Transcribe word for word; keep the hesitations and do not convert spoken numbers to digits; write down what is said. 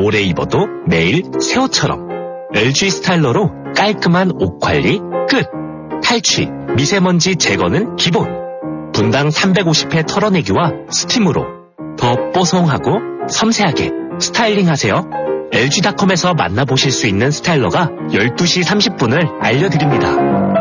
오래 입어도 매일 새 옷처럼. 엘지 스타일러로 깔끔한 옷 관리 끝. 탈취, 미세먼지 제거는 기본. 분당 삼백오십 회 털어내기와 스팀으로 더 뽀송하고 섬세하게 스타일링하세요. 엘지닷컴에서 만나보실 수 있는 스타일러가 열두 시 삼십 분을 알려드립니다.